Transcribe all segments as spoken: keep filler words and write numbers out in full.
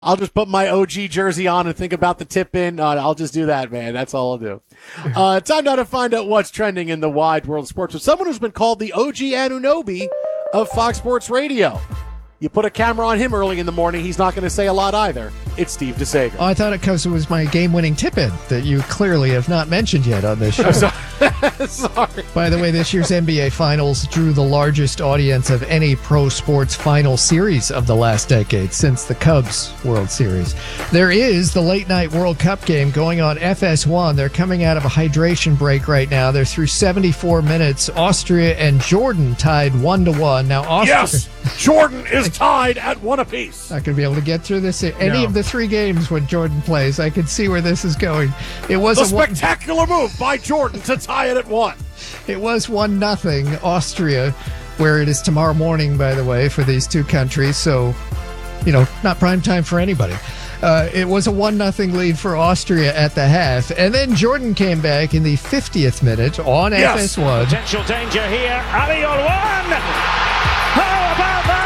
I'll just put my O G jersey on and think about the tip in. Uh, I'll just do that, man. That's all I'll do. Uh, time now to find out what's trending in the wide world of sports with someone who's been called the O G Anunoby of Fox Sports Radio. You put a camera on him early in the morning, he's not going to say a lot either. It's Steve DeSager. Oh, I thought it because it was my game-winning tip-in that you clearly have not mentioned yet on this show. Sorry. By the way, this year's N B A Finals drew the largest audience of any pro sports final series of the last decade since the Cubs World Series. There is the late-night World Cup game going on F S one. They're coming out of a hydration break right now. They're through seventy-four minutes. Austria and Jordan tied one to one. Now, Austria... Yes! Jordan is tied at one apiece. Not going to be able to get through this. Any No. of the three games when Jordan plays, I can see where this is going. It was The a one, spectacular move by Jordan to tie it at one. it was one nothing Austria, where it is tomorrow morning, by the way, for these two countries. So, you know, not prime time for anybody. Uh, it was a one nothing lead for Austria at the half, and then Jordan came back in the fiftieth minute on Yes. F S one. Potential danger here. Ali on one. How about that?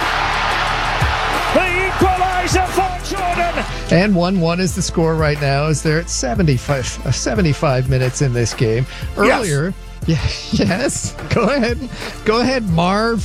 The equaliser for Jordan. And one one is the score right now as they're at seventy-five, uh, seventy-five minutes in this game. Earlier, yeah, yes, go ahead. Go ahead, Marv.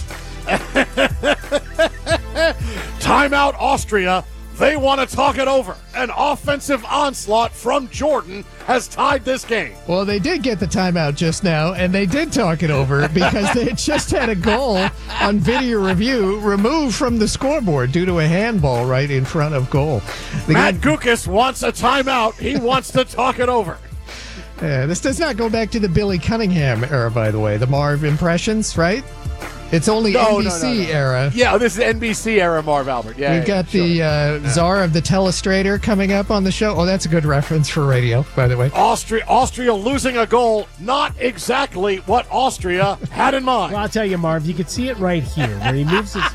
Timeout Austria. They want to talk it over. An offensive onslaught from Jordan has tied this game. Well, they did get the timeout just now, and they did talk it over because they had just had a goal on video review removed from the scoreboard due to a handball right in front of goal. The Matt game- Gukas wants a timeout. He wants to talk it over. Yeah, this does not go back to the Billy Cunningham era, by the way. The Marv impressions, right? It's only No, N B no, C no, no. era. Yeah, this is N B C era Marv Albert. Yeah, We've yeah, got sure. the uh, czar of the telestrator coming up on the show. Oh, that's a good reference for radio, by the way. Austria, Austria losing a goal. Not exactly what Austria had in mind. Well, I'll tell you, Marv, you can see it right here where he moves his...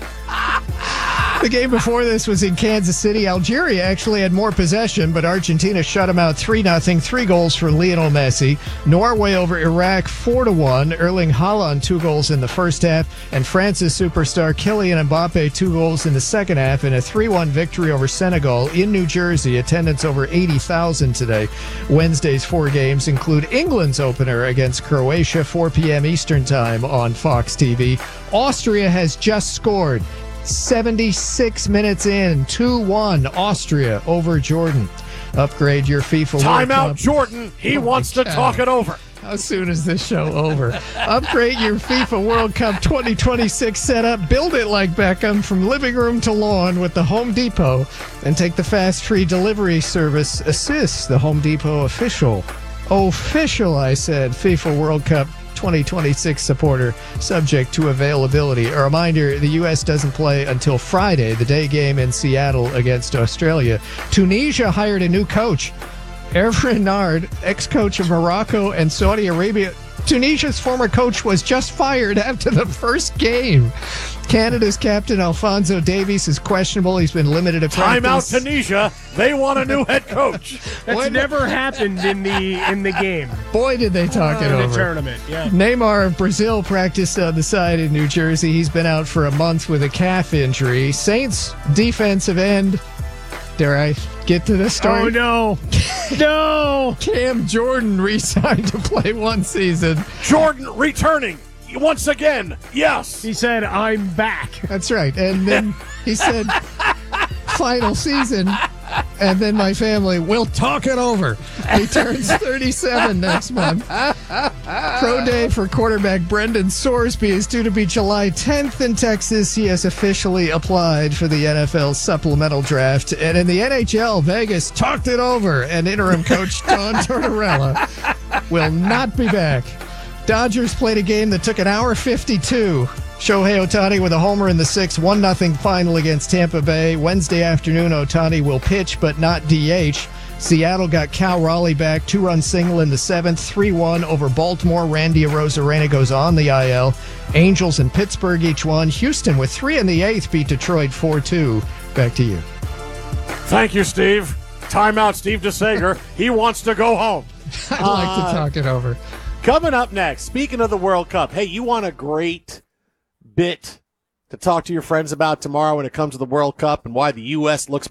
The game before this was in Kansas City. Algeria actually had more possession, but Argentina shut them out three nothing. Three goals for Lionel Messi. Norway over Iraq four to one. Erling Haaland two goals in the first half. And France's superstar Kylian Mbappe two goals in the second half in a three one victory over Senegal in New Jersey. Attendance over eighty thousand today. Wednesday's four games include England's opener against Croatia, four p.m. Eastern Time on Fox T V. Austria has just scored. seventy-six minutes in, two one, Austria over Jordan. Upgrade your FIFA World Timeout Cup. Jordan. He Oh my wants to God. talk it over. How soon is this show over? Upgrade your FIFA World Cup twenty twenty-six setup. Build it like Beckham from living room to lawn with the Home Depot. And take the fast free delivery service Assist, the Home Depot official. Official, I said, FIFA World Cup twenty twenty-six supporter, subject to availability. A reminder, the U S doesn't play until Friday, the day game in Seattle against Australia. Tunisia hired a new coach. Hervé Renard, ex-coach of Morocco and Saudi Arabia. Tunisia's former coach was just fired after the first game. Canada's captain Alphonso Davies is questionable. He's been limited to Timeout practice. Tunisia. They want a new head coach. That's What? never happened in the in the game. Boy, did they talk it in the over. tournament, yeah. Neymar of Brazil practiced on the side in New Jersey. He's been out for a month with a calf injury. Saints defensive end. Dare I get to this story? Oh, no. No. Cam Jordan re-signed to play one season. Jordan returning once again. Yes. He said, I'm back. That's right. And then he said, final season. And then my family will talk it over. He turns thirty-seven next month. Pro day for quarterback Brendan Sorsby is due to be July tenth in Texas. He has officially applied for the N F L supplemental draft. And in the N H L, Vegas talked it over. And interim coach Don Tortorella will not be back. Dodgers played a game that took an hour fifty-two. Shohei Ohtani with a homer in the sixth, one nothing final against Tampa Bay. Wednesday afternoon, Ohtani will pitch but not D H. Seattle got Cal Raleigh back, two-run single in the seventh, three one over Baltimore. Randy Arozarena goes on the I L. Angels and Pittsburgh each won. Houston with three in the eighth beat Detroit four two. Back to you. Thank you, Steve. Timeout, Steve DeSager. He wants to go home. I'd like to talk it over. Coming up next, speaking of the World Cup, hey, you want a great bit to talk to your friends about tomorrow when it comes to the World Cup and why the U S looks